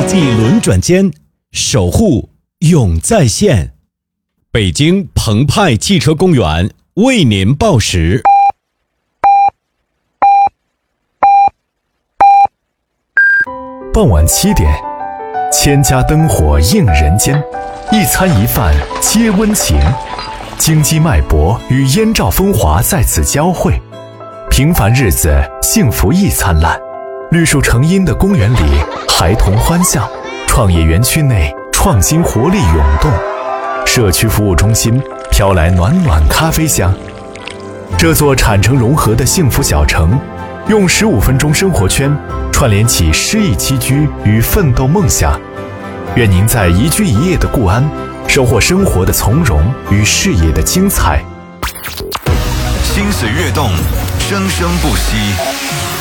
四季轮转间，守护永在线。北京澎湃汽车公园为您报时。 傍晚7点，千家灯火映人间，一餐一饭皆温情，京畿脉搏与燕赵风华在此交汇，平凡日子幸福亦灿烂。绿树成荫的公园里，孩童欢笑；创业园区内，创新活力涌动；社区服务中心飘来暖暖咖啡香。这座产城融合的幸福小城，用15分钟生活圈串联起诗意栖居与奋斗梦想。愿您在宜居一夜的固安，收获生活的从容与事业的精彩。 心随跃动，生生不息。